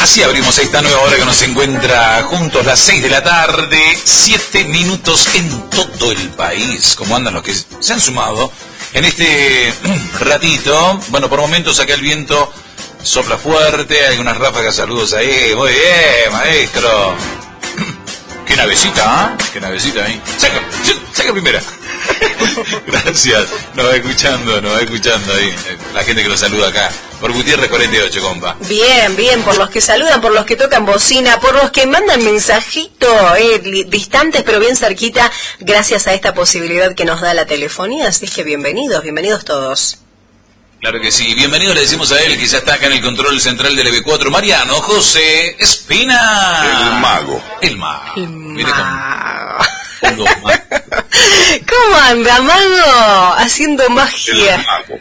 Así abrimos esta nueva hora que nos encuentra juntos las 6 de la tarde, 7 minutos en todo el país. ¿Cómo andan los que se han sumado en este ratito? Bueno, por momentos acá el viento sopla fuerte, hay unas ráfagas, saludos ahí. Muy bien, maestro. Qué navecita, ¿eh? Qué navecita ahí. Saca primera. Gracias, nos va escuchando ahí la gente que lo saluda acá por Gutiérrez 48, compa. Bien, por los que saludan, por los que tocan bocina, por los que mandan mensajito distantes pero bien cerquita, gracias a esta posibilidad que nos da la telefonía, así que bienvenidos todos. Claro que sí, bienvenido le decimos a él que ya está acá en el control central del EB4, Mariano José Espina. El mago. Mire ¿Cómo anda, mago? Haciendo magia.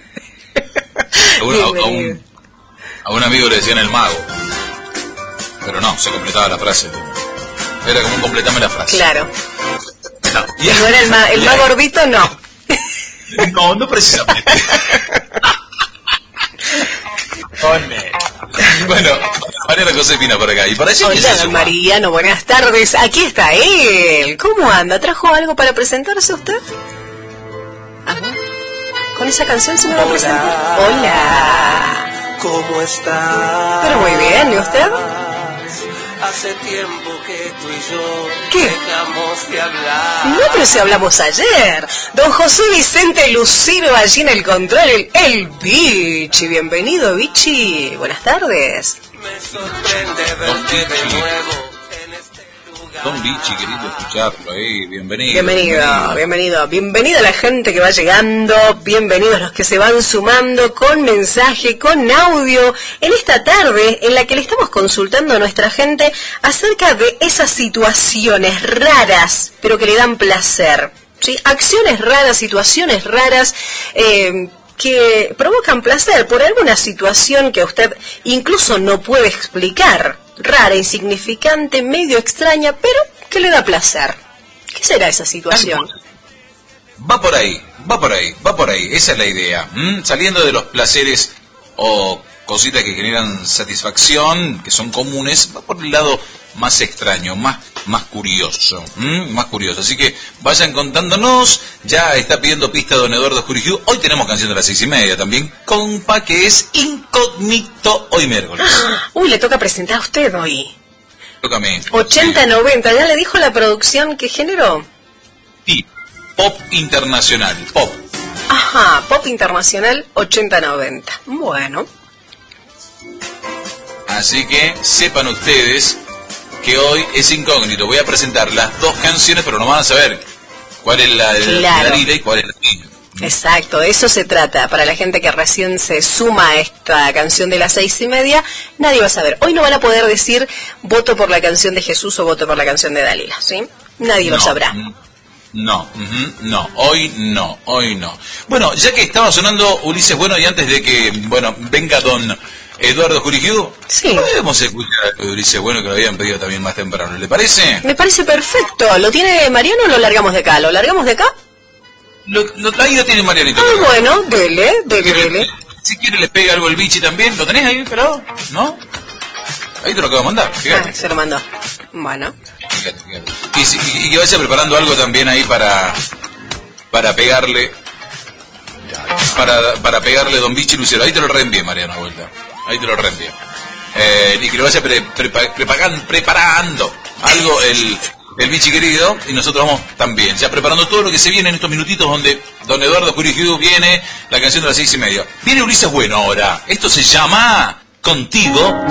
A un amigo le decían el mago, pero no, se completaba la frase. Era como un completame la frase. Claro. No, ¿No era el mago gordito? No. No precisamente. Bueno, Mariano José Espina por acá. Y para eso hola, don Mariano, buenas tardes. Aquí está él. ¿Cómo anda? ¿Trajo algo para presentarse usted? Ajá. ¿Con esa canción se me va a presentar? Hola. ¿Cómo está? Pero muy bien, ¿y usted? Hace tiempo que tú y yo ¿qué? dejamos de hablar. No, pero si hablamos ayer. Don José Vicente Lucero allí en el control, el Bichi. Bienvenido, Bichi. Buenas tardes. Me sorprende verte de nuevo en este lugar. Don Bichi, querido escucharlo ahí. Bienvenido Bienvenida a la gente que va llegando, bienvenidos los que se van sumando con mensaje, con audio, en esta tarde en la que le estamos consultando a nuestra gente acerca de esas situaciones raras, pero que le dan placer, ¿sí? Acciones raras, situaciones raras, que provocan placer por alguna situación que usted incluso no puede explicar, rara, insignificante, medio extraña, pero que le da placer. ¿Qué será esa situación? Va por ahí, esa es la idea. Saliendo de los placeres o cositas que generan satisfacción, que son comunes, va por el lado más extraño, más curioso, más curioso. Así que vayan contándonos. Ya está pidiendo pista don Eduardo Jurigiu. Hoy tenemos canción de las 6:30 también, compa, que es incógnito hoy miércoles. Uy, le toca presentar a usted hoy. Tócame. 80-90, ¿ya le dijo la producción que generó? Sí, pop internacional, pop. Ajá, pop internacional 80-90. Bueno. Así que sepan ustedes que hoy es incógnito. Voy a presentar las dos canciones, pero no van a saber cuál es la de Dalila y cuál es la mía. Exacto, de eso se trata. Para la gente que recién se suma a esta canción de las 6:30, nadie va a saber. Hoy no van a poder decir voto por la canción de Jesús o voto por la canción de Dalila, ¿sí? Nadie lo sabrá. No, hoy no. Bueno, ya que estaba sonando Ulises Bueno y antes de que, venga don Eduardo Jurigiu, sí, podemos escuchar a Ulises Bueno, que lo habían pedido también más temprano, ¿le parece? Me parece perfecto. ¿Lo tiene Mariano o lo largamos de acá? ¿Lo largamos de acá? Ahí lo tiene Marianito. Ah, bueno, dele. Si quiere le pega algo el Bichi también. ¿Lo tenés ahí, pero? ¿No? Ahí te lo acabo de mandar, fíjate. Se lo mandó. Bueno. Fíjate. Y que vaya preparando algo también ahí para pegarle. Para pegarle don Bichi Lucero. Ahí te lo reenvié, Mariano, a vuelta. Ahí te lo reenvié. Y que lo vaya preparando algo el Bichi querido, y nosotros vamos también, ya preparando todo lo que se viene en estos minutitos donde don Eduardo Jurigiu viene, la canción de las 6:30. Viene Ulises Bueno ahora. Esto se llama Contigo.